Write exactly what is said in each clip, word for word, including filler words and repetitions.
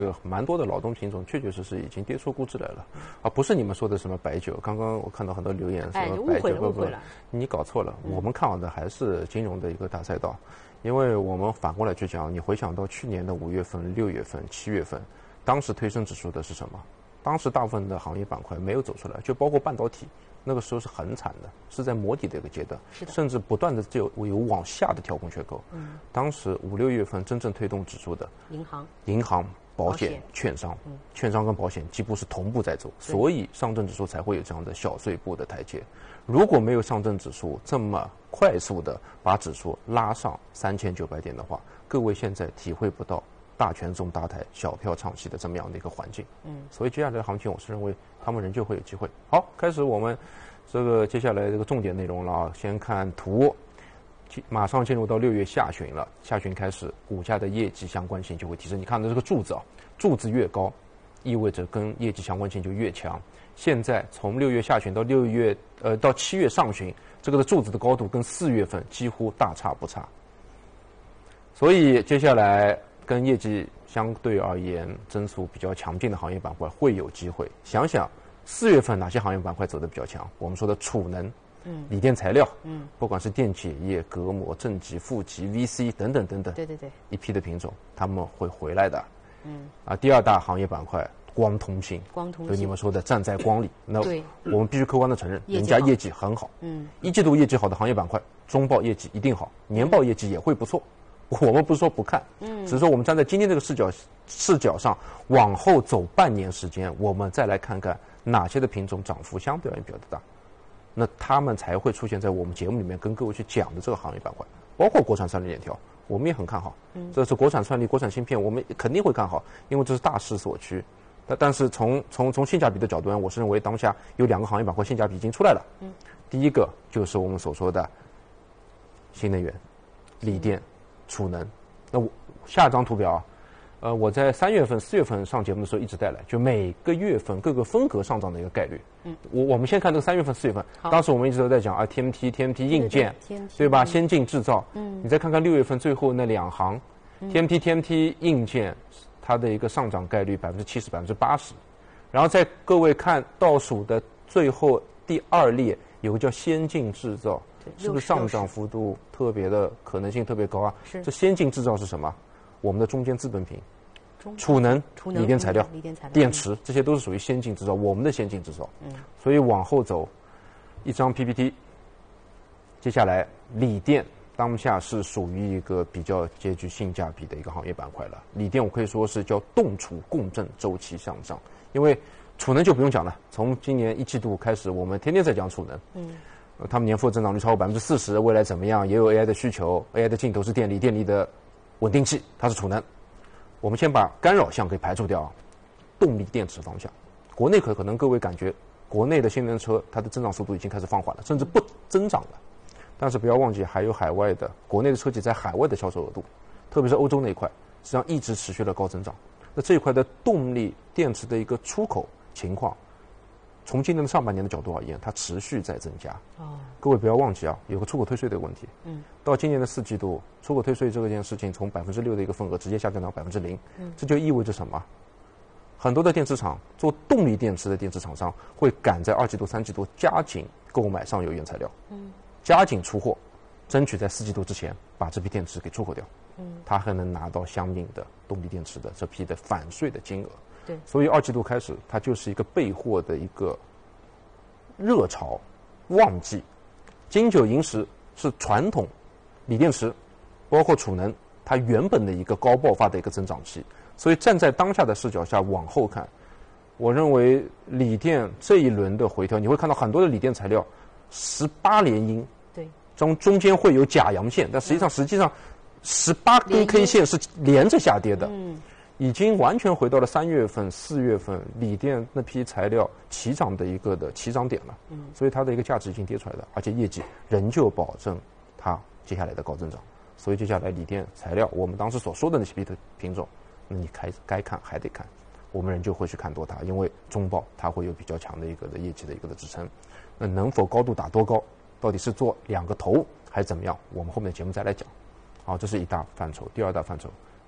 这个蛮多的劳动品种确确实实已经跌出估值来了，而不是你们说的什么白酒。刚刚我看到很多留言说白酒，不不，你搞错了。我们看好的还是金融的一个大赛道，因为我们反过来去讲，你回想到去年的五月份、六月份、七月份，当时推升指数的是什么？当时大部分的行业板块没有走出来，就包括半导体，那个时候是很惨的，是在磨底的一个阶段，甚至不断的就有往下的调控缺口。嗯，当时五六月份真正推动指数的银行、 银行、保险、券商，嗯，券商跟保险几乎是同步在走，所以上证指数才会有这样的小碎步的台阶。如果没有上证指数这么快速的把指数拉上三千九百点的话，各位现在体会不到大权重搭台、小票唱戏的这么样的一个环境。嗯，所以接下来的行情，我是认为他们仍旧会有机会。好，开始我们这个接下来这个重点内容了啊，先看图。马上进入到六月下旬了，下旬开始，股价的业绩相关性就会提升。你看到这个柱子啊，柱子越高，意味着跟业绩相关性就越强。现在从六月下旬到六月呃到七月上旬，这个的柱子的高度跟四月份几乎大差不差。所以接下来跟业绩相对而言增速比较强劲的行业板块会有机会。想想四月份哪些行业板块走得比较强？我们说的储能。嗯，锂电材料，嗯，不管是电解液、隔膜、正极、负极、V C 等等等等， 对对对， 一批的品种他们会回来的。嗯，啊，第二大行业板块光通信， 光通信， 就你们说的站在光里，那对， 我们必须客观的承认，人家业绩很好。嗯，一季度业绩好的行业板块，中报业绩一定好，年报业绩也会不错。我们不是说不看，嗯，只是说我们站在今天这个视角视角上，往后走半年时间，我们再来看看哪些的品种涨幅相对而言比较大。那他们才会出现在我们节目里面跟各位去讲的这个行业板块，包括国产算力链条，我们也很看好。嗯，这是国产算力、国产芯片，我们肯定会看好，因为这是大势所趋。但但是从从从性价比的角度呢，我是认为当下有两个行业板块性价比已经出来了。嗯，第一个就是我们所说的新能源、锂电、储能。那我下一张图表啊。呃，我在三月份、四月份上节目的时候一直带来，就每个月份各个风格上涨的一个概率。嗯，我我们先看这个三月份、四月份，当时我们一直都在讲啊 ，T M T、T M T 硬件， 对, 对, 对吧？先进制造。嗯，你再看看六月份最后那两行、嗯、，T M T、T M T 硬件，它的一个上涨概率百分之七十、百分之八十。然后在各位看倒数的最后第二列，有个叫先进制造，是不是上涨幅度特别的可能性特别高啊？ 是。 这先进制造是什么？我们的中间资本品。储能、锂电材料、电池，这些都是属于先进制造，我们的先进制造。嗯，所以往后走，一张 P P T， 接下来锂电当下是属于一个比较兼具性价比的一个行业板块了。锂电我可以说是叫动储共振周期向上，因为储能就不用讲了，从今年一季度开始，我们天天在讲储能。嗯，呃、他们年复合增长率超过百分之四十，未来怎么样？也有 A I 的需求 ，A I 的镜头是电力，电力的稳定器它是储能。我们先把干扰项给排除掉，动力电池方向，国内可可能各位感觉国内的新能源车它的增长速度已经开始放缓了，甚至不增长了。但是不要忘记还有海外的，国内的车企在海外的销售额度，特别是欧洲那一块，实际上一直持续了高增长。那这一块的动力电池的一个出口情况，从今年的上半年的角度而言，它持续在增加。哦，各位不要忘记啊，有个出口退税的问题。嗯，到今年的四季度，出口退税这件事情从百分之六的一个份额直接下降到百分之零。嗯，这就意味着什么？很多的电池厂做动力电池的电池厂商会赶在二季度、三季度加紧购买上游原材料。嗯，加紧出货，争取在四季度之前把这批电池给出口掉。嗯，他还能拿到相应的动力电池的这批的返税的金额。 对， 所以二季度开始，它就是一个备货的一个热潮、旺季。金九银十是传统锂电池，包括储能，它原本的一个高爆发的一个增长期。所以站在当下的视角下往后看，我认为锂电这一轮的回调，你会看到很多的锂电材料十八连阴， 对， 中中间会有假阳线，但实际上、嗯、实际上十八根 K 线是连着下跌的。嗯。已经完全回到了三月份、四月份锂电那批材料起涨的一个的起涨点了，嗯，所以它的一个价值已经跌出来了，而且业绩仍旧保证它接下来的高增长。所以接下来锂电材料，我们当时所说的那些批的品种，那你该该看还得看，我们仍旧会去看多它，因为中报它会有比较强的一个的业绩的一个的支撑。那能否高度打多高，到底是做两个头还是怎么样？我们后面的节目再来讲。好，这是一大范畴，第二大范畴。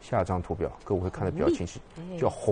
下张图表各位会看得比较清晰，叫红。